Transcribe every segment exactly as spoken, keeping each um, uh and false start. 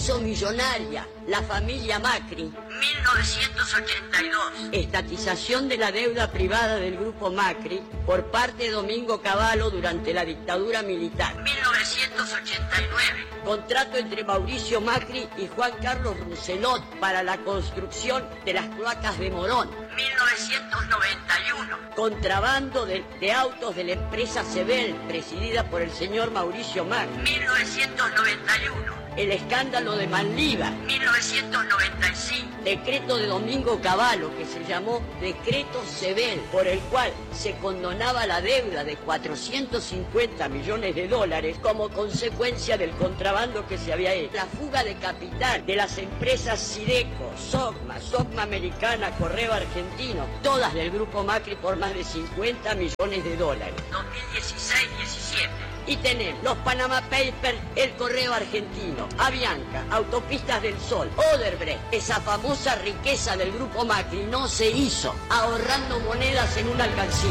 hizo millonaria la familia Macri. mil novecientos ochenta y dos. Estatización de la deuda privada del grupo Macri por parte de Domingo Cavallo durante la dictadura militar. mil novecientos ochenta y nueve. Contrato entre Mauricio Macri y Juan Carlos Rousselot para la construcción de las cloacas de Morón. mil novecientos noventa y uno. Contrabando de, de autos de la empresa Sebel, presidida por el señor Mauricio Macri. mil novecientos noventa y uno. El escándalo de Manlívar. mil novecientos noventa y cinco. Decreto de Domingo Cavallo, que se llamó Decreto Sebel, por el cual se condonaba la deuda de cuatrocientos cincuenta millones de dólares como consecuencia del contrabando que se había hecho. La fuga de capital de las empresas Sideco, Sogma, Sogma Americana, Correo Argentino, todas del grupo Macri por más de cincuenta millones de dólares. dos mil dieciséis diecisiete. Y tenemos los Panama Papers, el Correo Argentino, Avianca, Autopistas del Sol, Odebrecht. Esa famosa riqueza del grupo Macri no se hizo ahorrando monedas en una alcancía.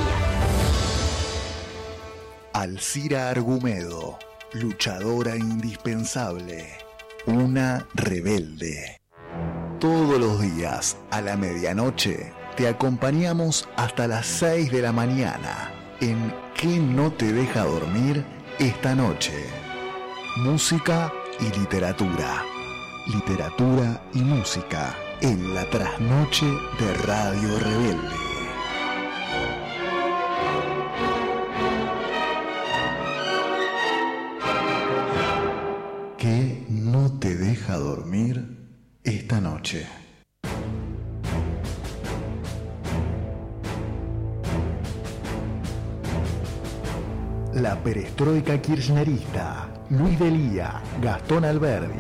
Alcira Argumedo, luchadora indispensable, una rebelde. Todos los días a la medianoche te acompañamos hasta las seis de la mañana en ¿Qué no te deja dormir esta noche? Música y literatura. Literatura y música en la trasnoche de Radio Rebelde. ¿Qué no te deja dormir esta noche? La perestroika kirchnerista, Luis Delía, Gastón Alberdi.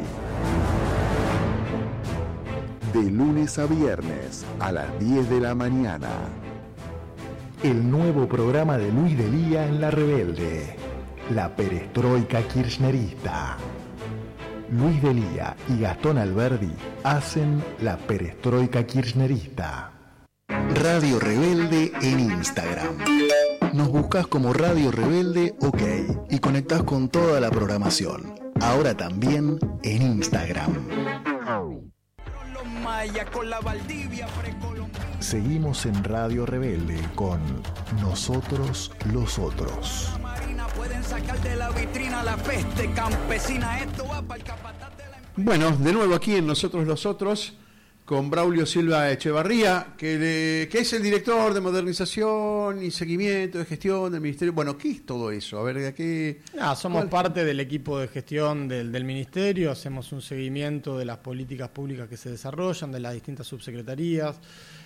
De lunes a viernes a las diez de la mañana. El nuevo programa de Luis Delía en La Rebelde. La perestroika kirchnerista. Luis Delía y Gastón Alberdi hacen la perestroika kirchnerista. Radio Rebelde en Instagram. Nos buscas como Radio Rebelde OK y conectás con toda la programación. Ahora también en Instagram. Seguimos en Radio Rebelde con Nosotros los Otros. Bueno, de nuevo aquí en Nosotros los Otros, con Braulio Silva Echevarría, que, le, que es el director de modernización y seguimiento de gestión del Ministerio. Bueno, ¿qué es todo eso? A ver, ¿de qué? Ah, somos ¿Cuál? parte del equipo de gestión del, del Ministerio, hacemos un seguimiento de las políticas públicas que se desarrollan, de las distintas subsecretarías.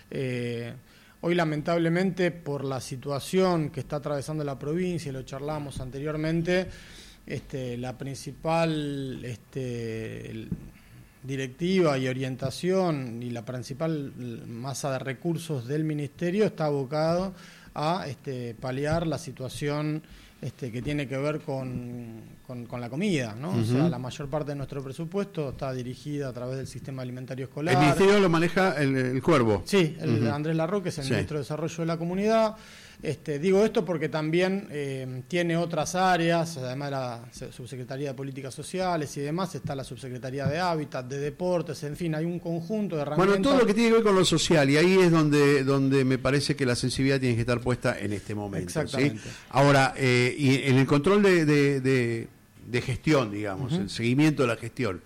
Eh, hoy, lamentablemente, por la situación que está atravesando la provincia, y lo charlamos anteriormente, este, la principal... Este, el, directiva y orientación y la principal masa de recursos del Ministerio está abocado a este, paliar la situación este, que tiene que ver con, con, con la comida, ¿no? Uh-huh. O sea, la mayor parte de nuestro presupuesto está dirigida a través del sistema alimentario escolar. El Ministerio lo maneja el, el Cuervo. Sí, el uh-huh. Andrés Larroque es el sí. ministro de Desarrollo de la Comunidad. Este, digo esto porque también eh, tiene otras áreas, además de la Subsecretaría de Políticas Sociales y demás, está la Subsecretaría de Hábitat, de Deportes, en fin, hay un conjunto de herramientas. Bueno, todo lo que tiene que ver con lo social, y ahí es donde, donde me parece que la sensibilidad tiene que estar puesta en este momento. Exactamente. ¿Sí? Ahora, eh, y en el control de, de, de, de gestión, digamos, uh-huh. el seguimiento de la gestión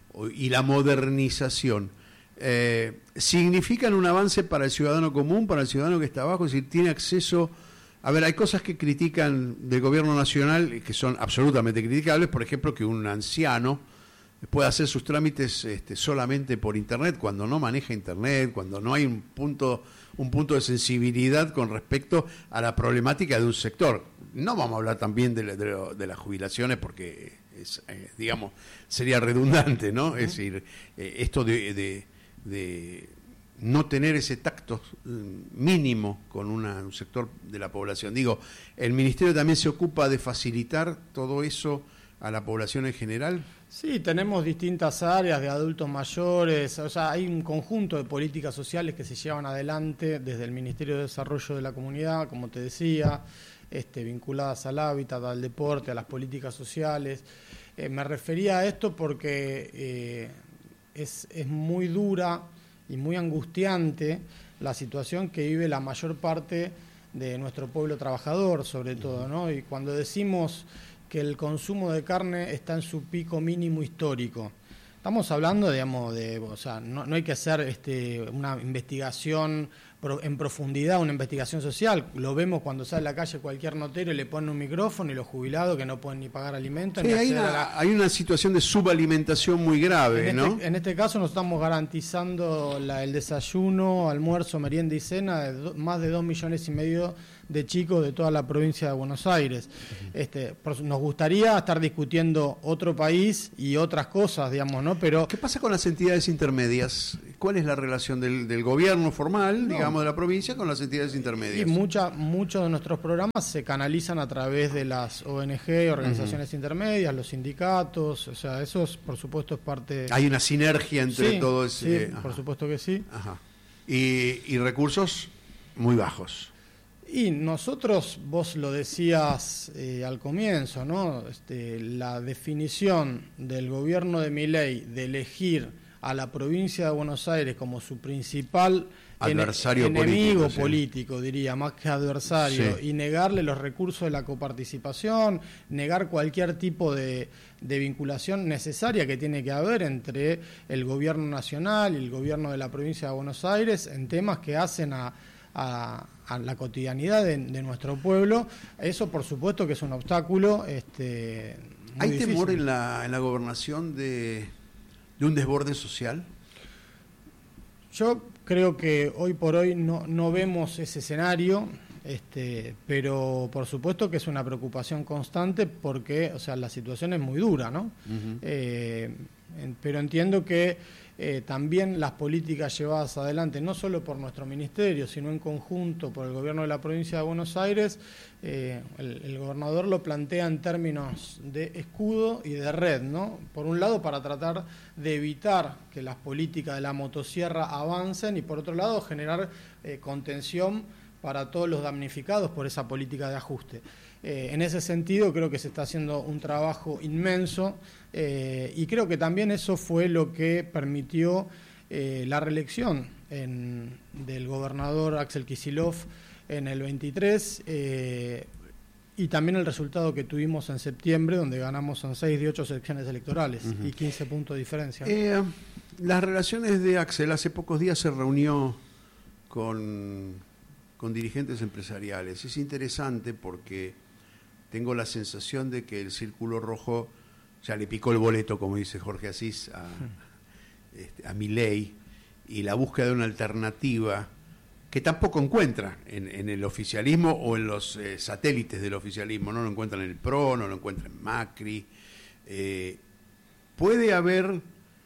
y la modernización, Eh, significan un avance para el ciudadano común, para el ciudadano que está abajo, es decir, tiene acceso. A ver, hay cosas que critican del gobierno nacional que son absolutamente criticables, por ejemplo, que un anciano pueda hacer sus trámites este, solamente por internet, cuando no maneja internet, cuando no hay un punto, un punto de sensibilidad con respecto a la problemática de un sector. No vamos a hablar también de, de, de las jubilaciones porque es, eh, digamos, sería redundante, ¿no? Uh-huh. Es decir, eh, esto de, de de no tener ese tacto mínimo con una, un sector de la población. Digo, ¿el Ministerio también se ocupa de facilitar todo eso a la población en general? Sí, tenemos distintas áreas de adultos mayores, o sea, hay un conjunto de políticas sociales que se llevan adelante desde el Ministerio de Desarrollo de la Comunidad, como te decía, este, vinculadas al hábitat, al deporte, a las políticas sociales. Eh, me refería a esto porque eh, es, es muy dura y muy angustiante la situación que vive la mayor parte de nuestro pueblo trabajador, sobre todo, ¿no? Y cuando decimos que el consumo de carne está en su pico mínimo histórico, estamos hablando, digamos, de, o sea, no, no hay que hacer este, una investigación en profundidad, una investigación social. Lo vemos cuando sale a la calle cualquier notero y le pone un micrófono, y los jubilados que no pueden ni pagar alimentos. Sí, ni hay, una, la... hay una situación de subalimentación muy grave, en ¿no? Este, en este caso nos estamos garantizando la, el desayuno, almuerzo, merienda y cena de do, más de dos millones y medio de chicos de toda la provincia de Buenos Aires. Uh-huh. Este, nos gustaría estar discutiendo otro país y otras cosas, digamos, ¿no? Pero ¿qué pasa con las entidades intermedias? ¿Cuál es la relación del, del gobierno formal, no. digamos, de la provincia con las entidades intermedias? Y mucha, muchos de nuestros programas se canalizan a través de las O N G, organizaciones uh-huh. intermedias, los sindicatos, o sea, eso es, por supuesto es parte... Hay una sinergia entre sí, todo ese... Sí, eh, por supuesto que sí. Ajá. Y, y recursos muy bajos. Y nosotros, vos lo decías eh, al comienzo, ¿no? Este, la definición del gobierno de Milei de elegir a la provincia de Buenos Aires como su principal adversario en, enemigo político, político sí. diría, más que adversario, sí. y negarle los recursos de la coparticipación, negar cualquier tipo de, de vinculación necesaria que tiene que haber entre el gobierno nacional y el gobierno de la provincia de Buenos Aires en temas que hacen a... a a la cotidianidad de, de nuestro pueblo. Eso por supuesto que es un obstáculo este, muy ¿Hay difícil. temor en la, en la gobernación de, de un desborde social? Yo creo que hoy por hoy no, no vemos ese escenario, este, pero por supuesto que es una preocupación constante porque, o sea, la situación es muy dura, ¿no? Uh-huh. Eh, en, pero entiendo que Eh, también las políticas llevadas adelante, no solo por nuestro ministerio, sino en conjunto por el gobierno de la provincia de Buenos Aires, eh, el, el gobernador lo plantea en términos de escudo y de red, ¿no? Por un lado, para tratar de evitar que las políticas de la motosierra avancen y por otro lado, generar eh, contención para todos los damnificados por esa política de ajuste. Eh, en ese sentido creo que se está haciendo un trabajo inmenso eh, y creo que también eso fue lo que permitió eh, la reelección en, del gobernador Axel Kicillof en el veintitrés eh, y también el resultado que tuvimos en septiembre, donde ganamos en seis de ocho secciones electorales uh-huh. y quince puntos de diferencia. Eh, las relaciones de Axel, hace pocos días se reunió con, con dirigentes empresariales. Es interesante porque tengo la sensación de que el Círculo Rojo ya le picó el boleto, como dice Jorge Asís, a, este, a Milei, y la búsqueda de una alternativa que tampoco encuentra en, en el oficialismo o en los eh, satélites del oficialismo. No lo encuentra en el P R O, no lo encuentra en Macri. Eh, puede haber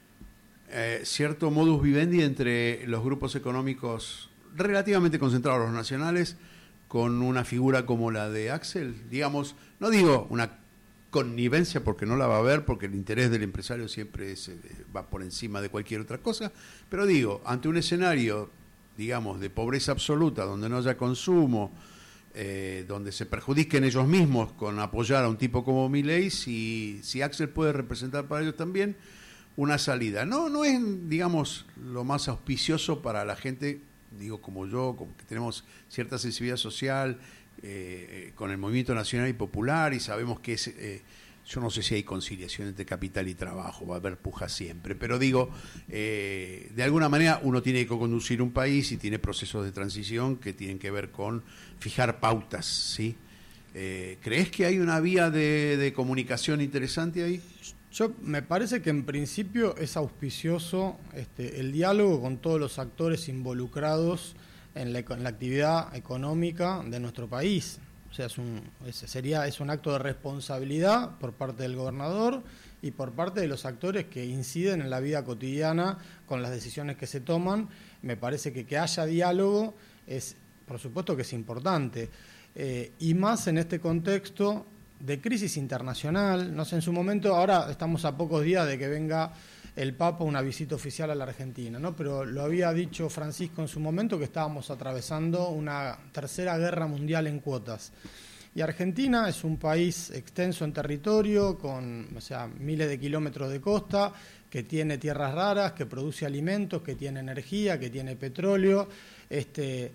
eh, cierto modus vivendi entre los grupos económicos relativamente concentrados, los nacionales, con una figura como la de Axel, digamos, no digo una connivencia porque no la va a haber, porque el interés del empresario siempre es, va por encima de cualquier otra cosa, pero digo, ante un escenario, digamos, de pobreza absoluta, donde no haya consumo, eh, donde se perjudiquen ellos mismos con apoyar a un tipo como Milei, si, si Axel puede representar para ellos también una salida. No, no es, digamos, lo más auspicioso para la gente, digo, como yo, como que tenemos cierta sensibilidad social eh, con el movimiento nacional y popular, y sabemos que es, eh, yo no sé si hay conciliación entre capital y trabajo, va a haber puja siempre, pero digo, eh, de alguna manera uno tiene que conducir un país y tiene procesos de transición que tienen que ver con fijar pautas, ¿sí? Eh, ¿crees que hay una vía de, de comunicación interesante ahí? Yo me parece que en principio es auspicioso este, el diálogo con todos los actores involucrados en la, en la actividad económica de nuestro país. O sea, es un, es, sería, es un acto de responsabilidad por parte del gobernador y por parte de los actores que inciden en la vida cotidiana con las decisiones que se toman. Me parece que que haya diálogo es, por supuesto que es importante. Eh, y más en este contexto de crisis internacional, no sé, en su momento, ahora estamos a pocos días de que venga el Papa una visita oficial a la Argentina, ¿no? Pero lo había dicho Francisco en su momento que estábamos atravesando una tercera guerra mundial en cuotas. Y Argentina es un país extenso en territorio, con o sea, miles de kilómetros de costa, que tiene tierras raras, que produce alimentos, que tiene energía, que tiene petróleo. Este,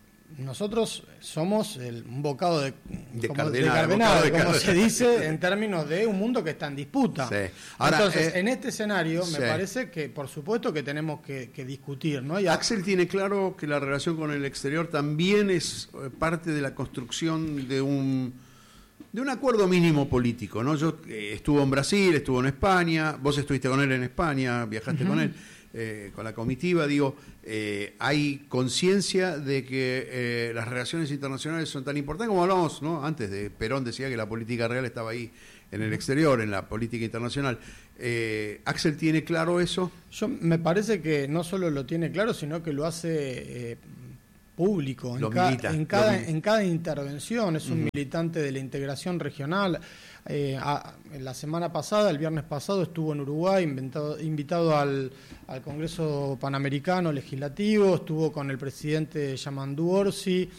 nosotros somos el, un bocado de, de como, cardenal, de cardenal de como cardenal. se dice, en términos de un mundo que está en disputa. Sí. Ahora, Entonces, eh, en este escenario, sí. me parece que, por supuesto, que tenemos que, que discutir, ¿no? Y Axel tiene claro que la relación con el exterior también es parte de la construcción de un de un acuerdo mínimo político, ¿no? Yo eh, estuvo en Brasil, estuvo en España, vos estuviste con él en España, viajaste uh-huh. con él, eh, con la comitiva, digo, eh, hay conciencia de que eh, las relaciones internacionales son tan importantes como hablamos, ¿no? Antes de Perón decía que la política real estaba ahí en el exterior, en la política internacional. Eh, ¿Axel tiene claro eso? Yo me parece que no solo lo tiene claro, sino que lo hace eh, público en, ca milita, en, cada, en cada intervención. Es un uh-huh. militante de la integración regional. Eh, a, la semana pasada, el viernes pasado, estuvo en Uruguay inventado, invitado al, al Congreso Panamericano Legislativo, estuvo con el presidente Yamandu Orsi,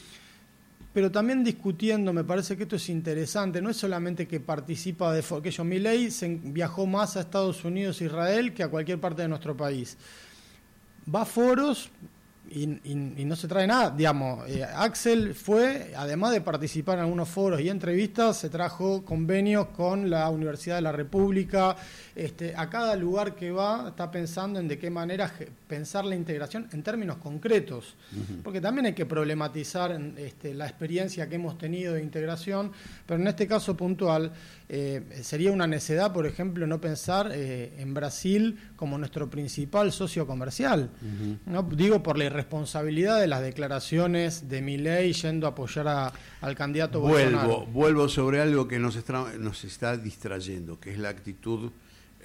pero también discutiendo, me parece que esto es interesante, no es solamente que participa de que yo, Milei se viajó más a Estados Unidos e Israel que a cualquier parte de nuestro país. Va a foros y, y, y no se trae nada, digamos, eh, Axel fue, además de participar en algunos foros y entrevistas, se trajo convenios con la Universidad de la República, este, a cada lugar que va está pensando en de qué manera pensar la integración en términos concretos, uh-huh. porque también hay que problematizar este, la experiencia que hemos tenido de integración, pero en este caso puntual eh, sería una necedad, por ejemplo, no pensar eh, en Brasil como nuestro principal socio comercial, uh-huh. ¿no? Digo por la irresponsabilidad de las declaraciones de Milei yendo a apoyar a, al candidato vuelvo, Bolsonaro. Vuelvo sobre algo que nos está, nos está distrayendo, que es la actitud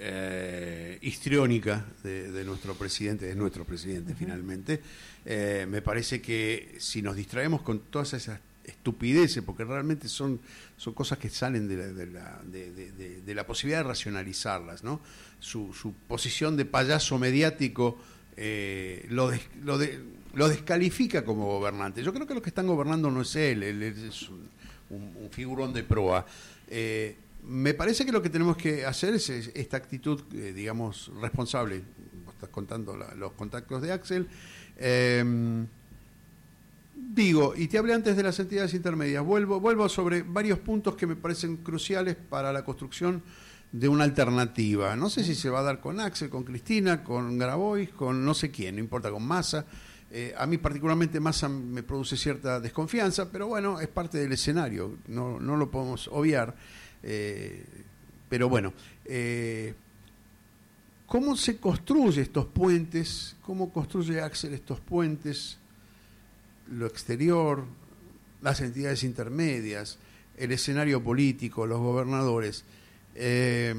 Eh, histriónica de, de nuestro presidente, de nuestro presidente uh-huh. finalmente. Eh, me parece que si nos distraemos con todas esas estupideces, porque realmente son, son cosas que salen de la, de, la, de, de, de, de la posibilidad de racionalizarlas, ¿no? Su, su posición de payaso mediático eh, lo, des, lo, de, lo descalifica como gobernante. Yo creo que los que están gobernando no es él, él es un, un, un figurón de proa. Eh, Me parece que lo que tenemos que hacer es, es esta actitud, eh, digamos, responsable. Vos estás contando la, los contactos de Axel. Eh, digo, y te hablé antes de las entidades intermedias. Vuelvo, vuelvo sobre varios puntos que me parecen cruciales para la construcción de una alternativa. No sé si se va a dar con Axel, con Cristina, con Grabois, con no sé quién, no importa, con Massa. Eh, a mí particularmente Massa me produce cierta desconfianza, pero bueno, es parte del escenario, no, no lo podemos obviar. Eh, pero bueno, eh, ¿cómo se construye estos puentes? ¿Cómo construye Axel estos puentes? Lo exterior, las entidades intermedias, el escenario político, los gobernadores. Eh,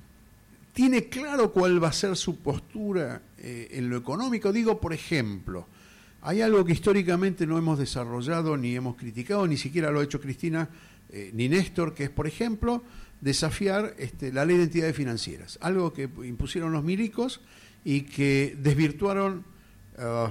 ¿Tiene claro cuál va a ser su postura eh, en lo económico? Digo, por ejemplo, hay algo que históricamente no hemos desarrollado ni hemos criticado, ni siquiera lo ha hecho Cristina Eh, ni Néstor, que es, por ejemplo, desafiar este, la ley de entidades financieras, algo que impusieron los milicos y que desvirtuaron uh,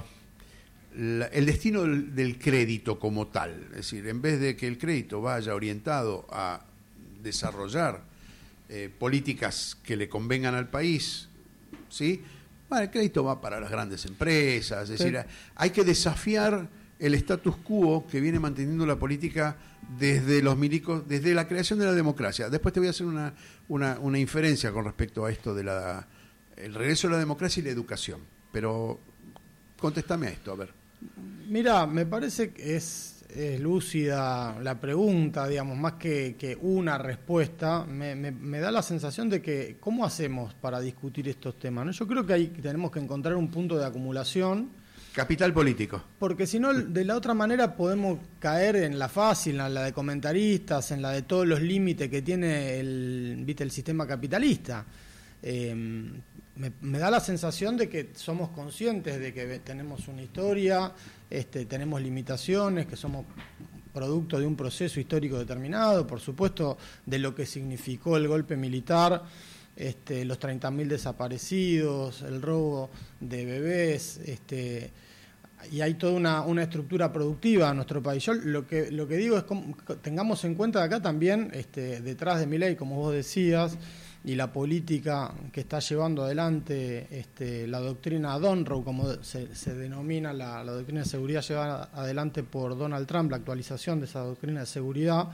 la, el destino del, del crédito como tal. Es decir, en vez de que el crédito vaya orientado a desarrollar eh, políticas que le convengan al país, ¿sí? Bueno, el crédito va para las grandes empresas, es sí. decir, hay que desafiar el status quo que viene manteniendo la política desde los milicos, desde la creación de la democracia. Después te voy a hacer una, una, una inferencia con respecto a esto de la el regreso de la democracia y la educación. Pero contéstame a esto, a ver. Mira, me parece que es, es lúcida la pregunta, digamos, más que, que una respuesta. Me, me, me da la sensación de que, ¿cómo hacemos para discutir estos temas? ¿No? Yo creo que ahí tenemos que encontrar un punto de acumulación. Capital político. Porque si no, de la otra manera podemos caer en la fácil, en la de comentaristas, en la de todos los límites que tiene el, ¿viste? el sistema capitalista. Eh, me, me da la sensación de que somos conscientes de que tenemos una historia, este, tenemos limitaciones, que somos producto de un proceso histórico determinado, por supuesto, de lo que significó el golpe militar, este, los treinta mil desaparecidos, el robo de bebés, este, y hay toda una, una estructura productiva en nuestro país. Yo lo que lo que digo es como, tengamos en cuenta acá también, este, detrás de Milei, como vos decías, y la política que está llevando adelante este, la doctrina Donroe, como se, se denomina la, la doctrina de seguridad llevada adelante por Donald Trump, la actualización de esa doctrina de seguridad,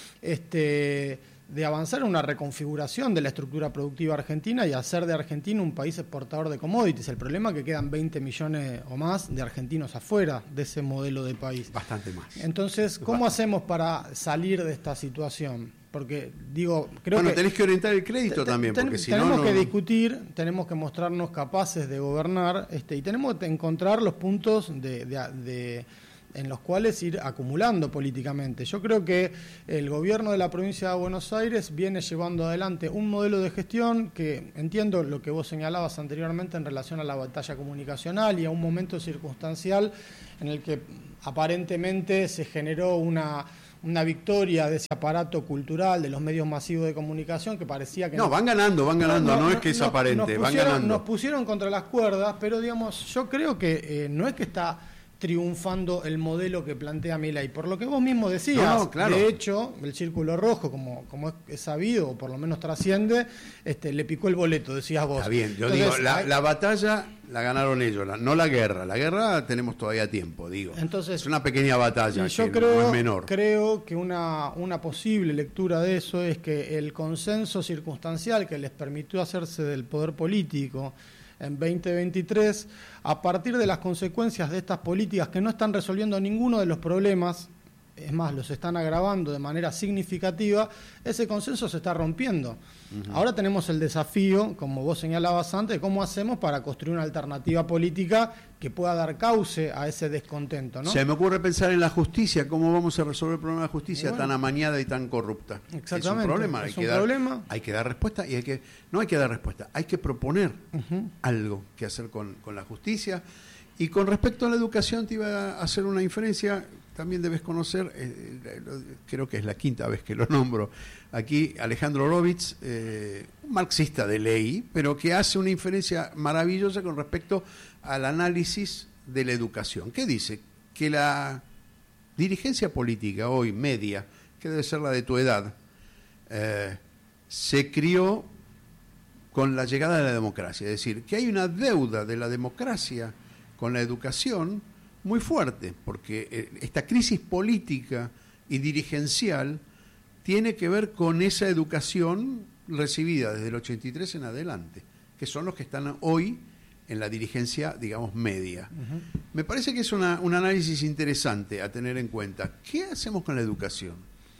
este, de avanzar en una reconfiguración de la estructura productiva argentina y hacer de Argentina un país exportador de commodities. El problema es que quedan veinte millones o más de argentinos afuera de ese modelo de país. Bastante más. Entonces, ¿cómo Bastante. hacemos para salir de esta situación? Porque, digo, creo bueno, que... tenés que orientar el crédito te, también, ten, porque si tenemos no... que no... discutir, tenemos que mostrarnos capaces de gobernar, este, y tenemos que encontrar los puntos de... de, de en los cuales ir acumulando políticamente. Yo creo que el gobierno de la provincia de Buenos Aires viene llevando adelante un modelo de gestión que entiendo lo que vos señalabas anteriormente en relación a la batalla comunicacional y a un momento circunstancial en el que aparentemente se generó una, una victoria de ese aparato cultural de los medios masivos de comunicación que parecía que... No, no van ganando, van ganando, no, no, no es que es no, aparente, nos pusieron, van ganando. Nos pusieron contra las cuerdas, pero digamos, yo creo que eh, no es que está triunfando el modelo que plantea Milei, por lo que vos mismo decías. No, no, claro. De hecho, el Círculo Rojo, como, como es sabido, o por lo menos trasciende, este, le picó el boleto, decías vos. Está bien, yo Entonces, digo, la, hay... la batalla la ganaron ellos, la, no la guerra. La guerra tenemos todavía tiempo, digo. Entonces, es una pequeña batalla y yo que creo, no es menor. Creo que una, una posible lectura de eso es que el consenso circunstancial que les permitió hacerse del poder político en veinte veintitrés, a partir de las consecuencias de estas políticas que no están resolviendo ninguno de los problemas, es más, los están agravando de manera significativa, ese consenso se está rompiendo. Uh-huh. Ahora tenemos el desafío, como vos señalabas antes, de cómo hacemos para construir una alternativa política que pueda dar cauce a ese descontento, ¿no? Se me ocurre pensar en la justicia, cómo vamos a resolver el problema de la justicia bueno, tan amañada y tan corrupta. Exactamente. Es un problema, hay es que un dar, problema. hay que dar respuesta y hay que no hay que dar respuesta, hay que proponer uh-huh. algo que hacer con, con la justicia. Y con respecto a la educación te iba a hacer una inferencia. También debes conocer, eh, creo que es la quinta vez que lo nombro aquí, Alejandro Orovitz, eh, un marxista de ley, pero que hace una inferencia maravillosa con respecto al análisis de la educación. ¿Qué dice? Que la dirigencia política hoy, media, que debe ser la de tu edad, eh, se crió con la llegada de la democracia. Es decir, que hay una deuda de la democracia con la educación muy fuerte, porque esta crisis política y dirigencial tiene que ver con esa educación recibida desde el ochenta y tres en adelante, que son los que están hoy en la dirigencia, digamos, media. Uh-huh. Me parece que es una, un análisis interesante a tener en cuenta. ¿Qué hacemos con la educación?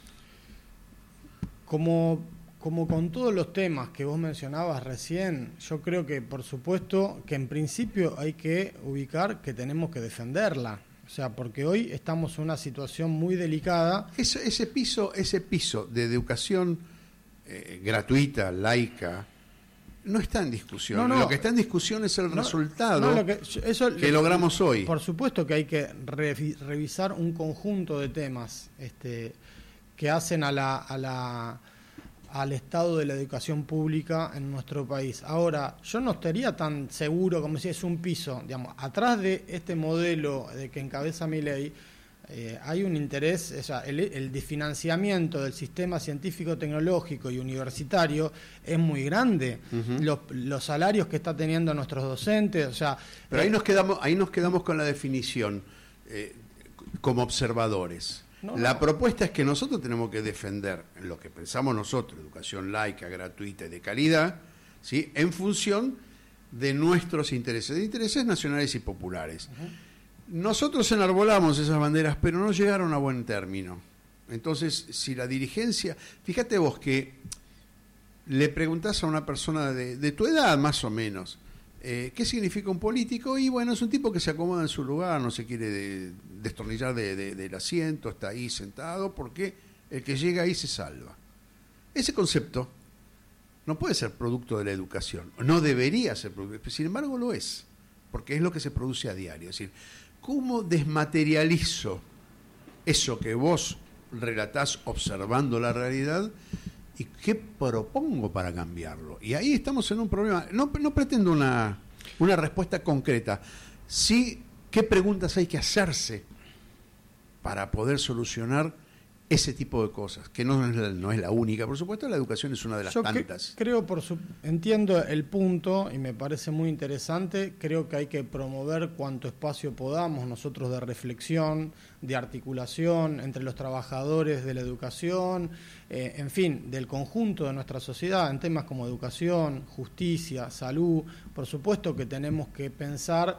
Como... Como con todos los temas que vos mencionabas recién, yo creo que, por supuesto, que en principio hay que ubicar que tenemos que defenderla. O sea, porque hoy estamos en una situación muy delicada. Ese, ese piso, ese piso de educación eh, gratuita, laica, no está en discusión. No, no, lo que está en discusión es el no, resultado no, lo que, eso, que lo, logramos hoy. Por supuesto que hay que re, revisar un conjunto de temas este, que hacen a la... A la al estado de la educación pública en nuestro país. Ahora, yo no estaría tan seguro como si es un piso, digamos, atrás de este modelo de que encabeza Milei, eh, hay un interés, o sea, el, el desfinanciamiento del sistema científico, tecnológico y universitario es muy grande. Uh-huh. Los, los salarios que está teniendo nuestros docentes, o sea... Pero eh, ahí nos quedamos, ahí nos quedamos con la definición eh, como observadores. No, la no. propuesta es que nosotros tenemos que defender lo que pensamos nosotros, educación laica, gratuita y de calidad, ¿sí? En función de nuestros intereses, de intereses nacionales y populares. Uh-huh. Nosotros enarbolamos esas banderas, pero no llegaron a buen término. Entonces, si la dirigencia... Fíjate vos que le preguntás a una persona de, de tu edad, más o menos, Eh, ¿qué significa un político? Y bueno, es un tipo que se acomoda en su lugar, no se quiere de, destornillar de, de, del asiento, está ahí sentado, porque el que llega ahí se salva. Ese concepto no puede ser producto de la educación, no debería ser producto, sin embargo lo es, porque es lo que se produce a diario. Es decir, ¿cómo desmaterializo eso que vos relatás observando la realidad? ¿Y qué propongo para cambiarlo? Y ahí estamos en un problema. No, no pretendo una, una respuesta concreta. Sí ¿Qué preguntas hay que hacerse para poder solucionar ese tipo de cosas? Que no es, la, no es la única, por supuesto, la educación es una de las Yo tantas. Que, creo, por su, entiendo el punto y me parece muy interesante. Creo que hay que promover cuanto espacio podamos nosotros de reflexión, de articulación entre los trabajadores de la educación, eh, en fin, del conjunto de nuestra sociedad en temas como educación, justicia, salud. Por supuesto que tenemos que pensar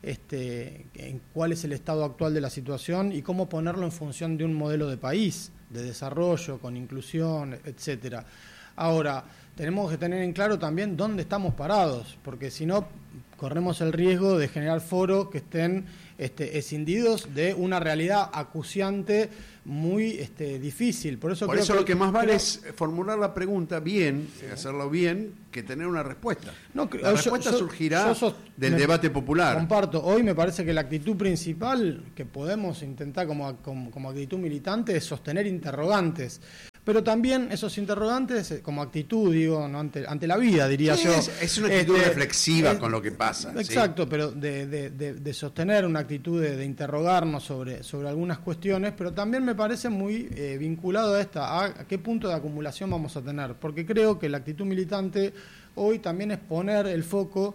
Este, en cuál es el estado actual de la situación y cómo ponerlo en función de un modelo de país, de desarrollo, con inclusión, etcétera. Ahora, tenemos que tener en claro también dónde estamos parados, porque si no, corremos el riesgo de generar foros que estén este, escindidos de una realidad acuciante muy este, difícil. Por eso, Por creo eso que, lo que más vale creo, es formular la pregunta bien, sí. hacerlo bien, que tener una respuesta. No, la yo, respuesta yo, surgirá yo sos, del debate popular. Comparto. Hoy me parece que la actitud principal que podemos intentar como, como, como actitud militante es sostener interrogantes. Pero también esos interrogantes, como actitud, digo, ¿no? ante, ante la vida, diría sí, yo. Es, es una actitud este, reflexiva es, con lo que pasa. Exacto, ¿sí? pero de, de, de, de sostener una actitud de, de interrogarnos sobre, sobre algunas cuestiones, pero también me parece muy eh, vinculado a esta, a, a qué punto de acumulación vamos a tener. Porque creo que la actitud militante hoy también es poner el foco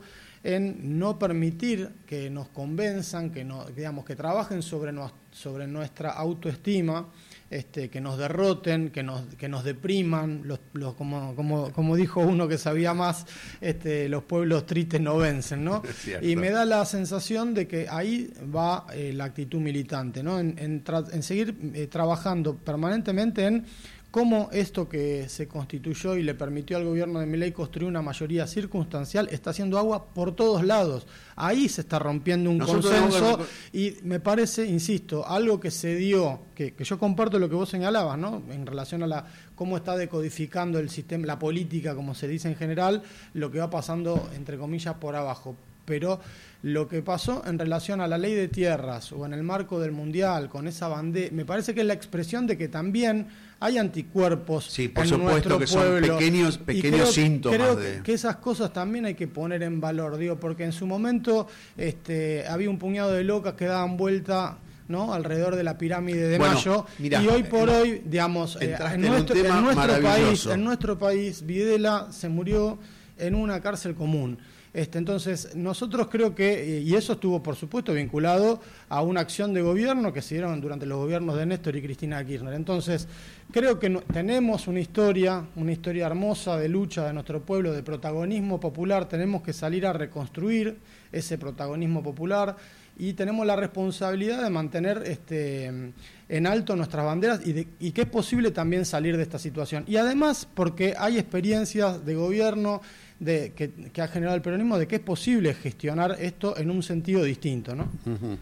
en no permitir que nos convenzan, que, no, digamos, que trabajen sobre, no, sobre nuestra autoestima, Este, que nos derroten, que nos, que nos depriman, los, los, como, como, como dijo uno que sabía más, este, los pueblos tristes no vencen, ¿no? Y me da la sensación de que ahí va eh, la actitud militante, ¿no? En, en, tra en seguir eh, trabajando permanentemente en cómo esto que se constituyó y le permitió al gobierno de Milei construir una mayoría circunstancial está haciendo agua por todos lados. Ahí se está rompiendo un Nosotros consenso y me parece, insisto, algo que se dio, que, que yo comparto lo que vos señalabas, ¿no? En relación a la cómo está decodificando el sistema, la política, como se dice en general, lo que va pasando, entre comillas, por abajo. Pero lo que pasó en relación a la ley de tierras o en el marco del Mundial, con esa bandera, me parece que es la expresión de que también hay anticuerpos sí, por en supuesto nuestro que pueblo. Son pequeños, pequeños creo, síntomas. Creo de... que esas cosas también hay que poner en valor, digo, porque en su momento este, había un puñado de locas que daban vuelta, ¿no? Alrededor de la pirámide de bueno, Mayo, mirá, y hoy por no, hoy, digamos, eh, en, nuestro, en, nuestro país, en nuestro país, Videla se murió en una cárcel común. Este, entonces, nosotros creo que, y eso estuvo por supuesto vinculado a una acción de gobierno que se dieron durante los gobiernos de Néstor y Cristina Kirchner. Entonces, creo que no, tenemos una historia, una historia hermosa de lucha de nuestro pueblo, de protagonismo popular, tenemos que salir a reconstruir ese protagonismo popular y tenemos la responsabilidad de mantener este, en alto nuestras banderas y, de, y que es posible también salir de esta situación. Y además, porque hay experiencias de gobierno de, que, que ha generado el peronismo, de que es posible gestionar esto en un sentido distinto, ¿no? Uh-huh.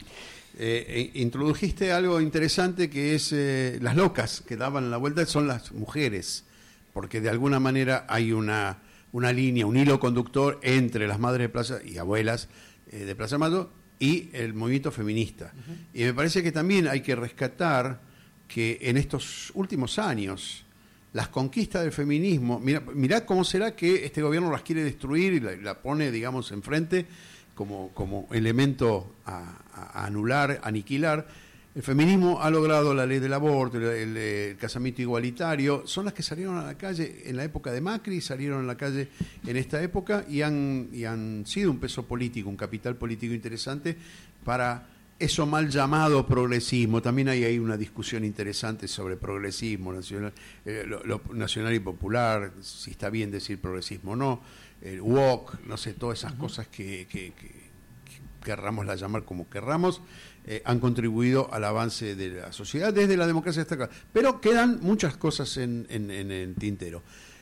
eh, introdujiste algo interesante que es eh, las locas que daban la vuelta son las mujeres, porque de alguna manera hay una, una línea, un hilo conductor entre las madres de Plaza y abuelas eh, de Plaza Mayo y el movimiento feminista. Uh-huh. Y me parece que también hay que rescatar que en estos últimos años las conquistas del feminismo, mira, mirá cómo será que este gobierno las quiere destruir y la, la pone, digamos, enfrente como, como elemento a, a anular, aniquilar. El feminismo ha logrado la ley del aborto, el, el, el casamiento igualitario, son las que salieron a la calle en la época de Macri, salieron a la calle en esta época y han, y han sido un peso político, un capital político interesante para eso mal llamado progresismo. También hay ahí una discusión interesante sobre progresismo nacional, eh, lo, lo nacional y popular, si está bien decir progresismo o no, el woke, no sé, todas esas uh-huh. cosas que, que, que, que querramos la llamar como querramos, eh, han contribuido al avance de la sociedad desde la democracia hasta acá. Pero quedan muchas cosas en, en, en el tintero.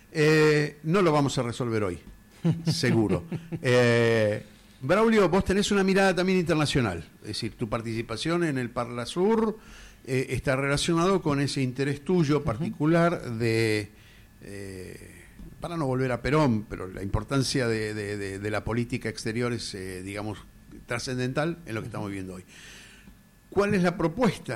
Eh, no lo vamos a resolver hoy, seguro. Eh, Braulio, vos tenés una mirada también internacional, es decir, tu participación en el Parlasur eh, está relacionado con ese interés tuyo particular uh-huh. de, eh, para no volver a Perón, pero la importancia de, de, de, de la política exterior es, eh, digamos, trascendental en lo que estamos viviendo hoy. ¿Cuál es la propuesta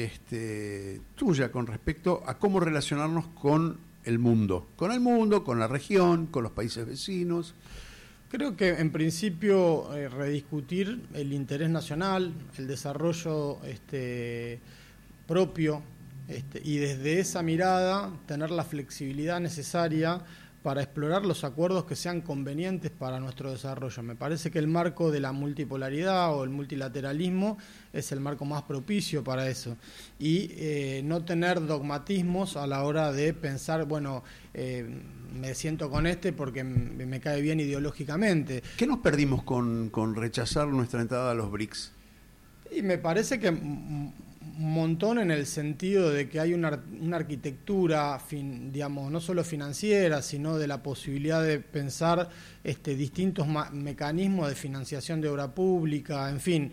este, tuya con respecto a cómo relacionarnos con el mundo? Con el mundo, con la región, con los países vecinos. Creo que en principio eh, rediscutir el interés nacional, el desarrollo este, propio, este, y desde esa mirada tener la flexibilidad necesaria para explorar los acuerdos que sean convenientes para nuestro desarrollo. Me parece que el marco de la multipolaridad o el multilateralismo es el marco más propicio para eso. Y eh, no tener dogmatismos a la hora de pensar, bueno, eh, me siento con este porque me, me cae bien ideológicamente. ¿Qué nos perdimos con, con rechazar nuestra entrada a los B R I C S? Y me parece que un montón en el sentido de que hay una, una arquitectura, fin, digamos, no solo financiera, sino de la posibilidad de pensar este, distintos mecanismos de financiación de obra pública, en fin,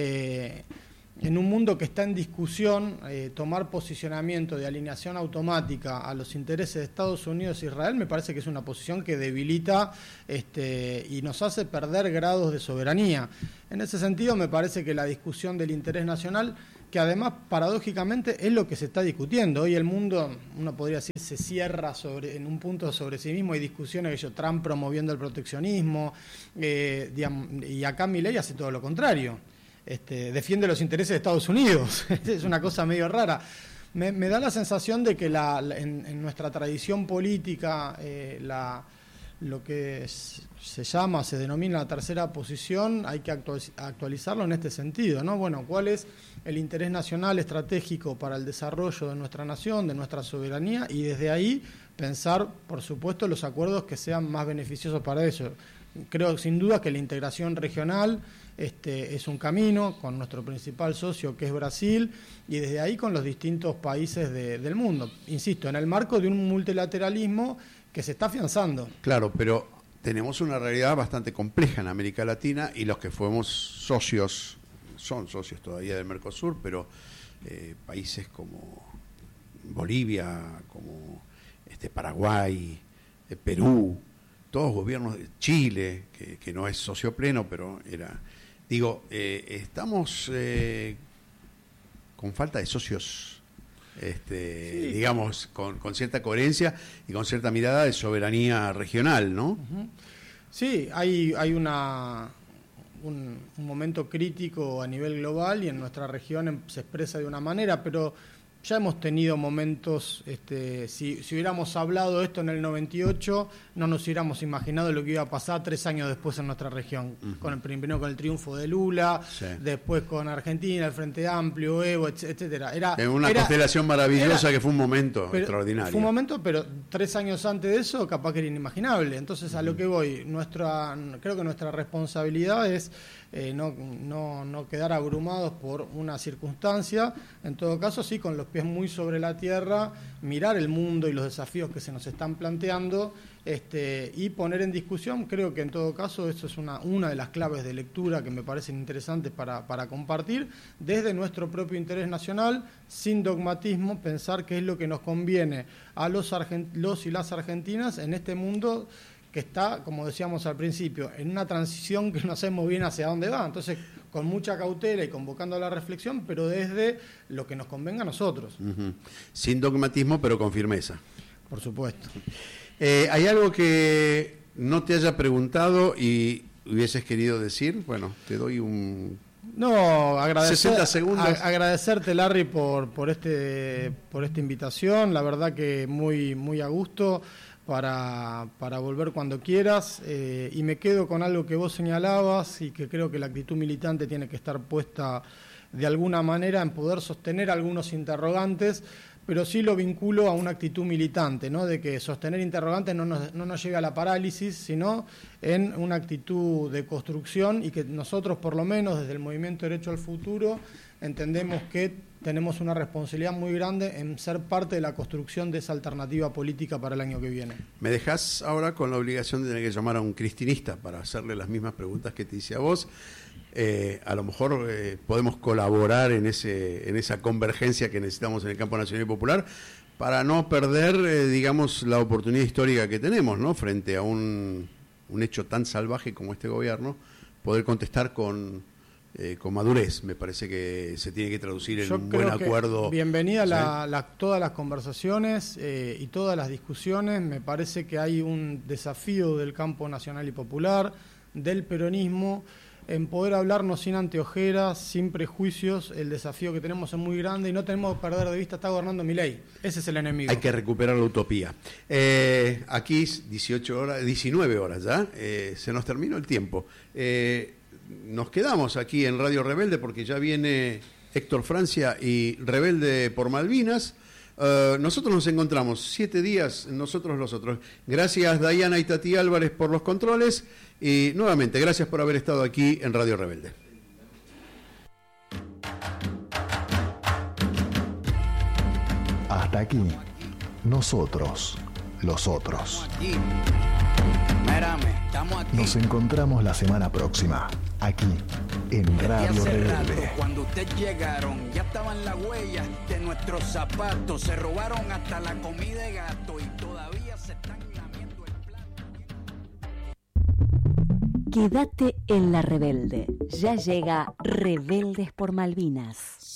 eh, en un mundo que está en discusión, eh, tomar posicionamiento de alineación automática a los intereses de Estados Unidos e Israel me parece que es una posición que debilita este, y nos hace perder grados de soberanía. En ese sentido me parece que la discusión del interés nacional, que además paradójicamente es lo que se está discutiendo. Hoy el mundo, uno podría decir, se cierra sobre, en un punto sobre sí mismo. Hay discusiones que yo, Trump promoviendo el proteccionismo, eh, digamos, y acá Milei hace todo lo contrario. Este, defiende los intereses de Estados Unidos. Es una cosa medio rara. Me, me da la sensación de que la, la, en, en nuestra tradición política eh, la, lo que es, se llama, se denomina la tercera posición, hay que actualizarlo en este sentido, ¿no? Bueno, ¿cuál es el interés nacional estratégico para el desarrollo de nuestra nación, de nuestra soberanía? Y desde ahí pensar, por supuesto, los acuerdos que sean más beneficiosos para eso. Creo sin duda que la integración regional este, es un camino con nuestro principal socio que es Brasil y desde ahí con los distintos países de, del mundo. Insisto, en el marco de un multilateralismo que se está afianzando. Claro, pero tenemos una realidad bastante compleja en América Latina y los que fuimos socios, son socios todavía del Mercosur, pero eh, países como Bolivia, como este Paraguay, eh, Perú, todos gobiernos de Chile, que, que no es socio pleno, pero era... Digo, eh, estamos eh, con falta de socios, este, sí. digamos, con, con cierta coherencia y con cierta mirada de soberanía regional, ¿no? Uh-huh. Sí, hay, hay una, un, un momento crítico a nivel global y en nuestra región se expresa de una manera, pero... Ya hemos tenido momentos, este, si, si hubiéramos hablado esto en el noventa y ocho, no nos hubiéramos imaginado lo que iba a pasar tres años después en nuestra región. Uh-huh. Con el primero con el triunfo de Lula, sí. después con Argentina, el Frente Amplio, Evo, etcétera. Era en una era, constelación maravillosa era, que fue un momento pero, extraordinario. Fue un momento, pero tres años antes de eso, capaz que era inimaginable. Entonces, uh-huh. a lo que voy, nuestra, creo que nuestra responsabilidad es eh, no, no, no quedar abrumados por una circunstancia. En todo caso, sí, con los pies muy sobre la tierra, mirar el mundo y los desafíos que se nos están planteando este, y poner en discusión. Creo que en todo caso eso es una, una de las claves de lectura que me parecen interesantes para, para compartir desde nuestro propio interés nacional, sin dogmatismo, pensar qué es lo que nos conviene a los, argent- los y las argentinas en este mundo que está, como decíamos al principio, en una transición que no sabemos bien hacia dónde va. Entonces, con mucha cautela y convocando a la reflexión, pero desde lo que nos convenga a nosotros. Uh-huh. Sin dogmatismo, pero con firmeza. Por supuesto. Eh, ¿Hay algo que no te haya preguntado y hubieses querido decir? Bueno, te doy un... No, agradecer, sesenta segundos. A, agradecerte, Larry, por, por, este, por esta invitación. La verdad que muy, muy a gusto. Para, para volver cuando quieras, eh, y me quedo con algo que vos señalabas y que creo que la actitud militante tiene que estar puesta de alguna manera en poder sostener algunos interrogantes, pero sí lo vinculo a una actitud militante, ¿no? De que sostener interrogantes no nos, no nos lleve a la parálisis, sino en una actitud de construcción y que nosotros, por lo menos desde el Movimiento Derecho al Futuro, entendemos que tenemos una responsabilidad muy grande en ser parte de la construcción de esa alternativa política para el año que viene. Me dejás ahora con la obligación de tener que llamar a un cristinista para hacerle las mismas preguntas que te hice a vos. Eh, a lo mejor eh, podemos colaborar en ese en esa convergencia que necesitamos en el campo nacional y popular para no perder, eh, digamos, la oportunidad histórica que tenemos, ¿no? Frente a un, un hecho tan salvaje como este gobierno, poder contestar con eh, con madurez. Me parece que se tiene que traducir en Yo un buen acuerdo. Bienvenida la, la, todas las conversaciones eh, y todas las discusiones. Me parece que hay un desafío del campo nacional y popular, del peronismo, en poder hablarnos sin anteojeras, sin prejuicios. El desafío que tenemos es muy grande y no tenemos que perder de vista, está gobernando Milei. Ese es el enemigo. Hay que recuperar la utopía. Eh, aquí dieciocho horas, diecinueve horas ya, eh, se nos terminó el tiempo. Eh, nos quedamos aquí en Radio Rebelde porque ya viene Héctor Francia y Rebelde por Malvinas. Uh, nosotros nos encontramos siete días, nosotros los otros. Gracias Dayana y Tati Álvarez por los controles y nuevamente gracias por haber estado aquí en Radio Rebelde. Hasta aquí, nosotros, los otros. Nos encontramos la semana próxima, aquí, en Radio Rebelde. Cuando ustedes llegaron, ya estaban las huellas de nuestros zapatos. Se robaron hasta la comida de gato y todavía se están lamiendo el plato. Quédate en La Rebelde. Ya llega Rebeldes por Malvinas.